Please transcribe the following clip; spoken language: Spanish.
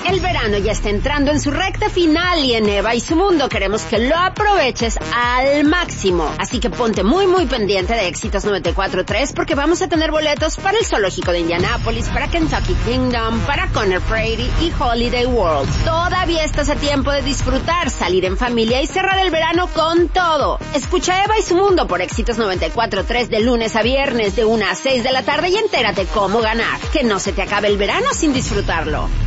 El verano ya está entrando en su recta final y en Eva y su mundo queremos que lo aproveches al máximo. Así que ponte muy pendiente de Éxitos 94.3 porque vamos a tener boletos para el Zoológico de Indianápolis, para Kentucky Kingdom, para Conner Prairie y Holiday World. Todavía estás a tiempo de disfrutar, salir en familia y cerrar el verano con todo. Escucha Eva y su mundo por Éxitos 94.3 de lunes a viernes de 1 a 6 de la tarde y entérate cómo ganar. Que no se te acabe el verano sin disfrutarlo.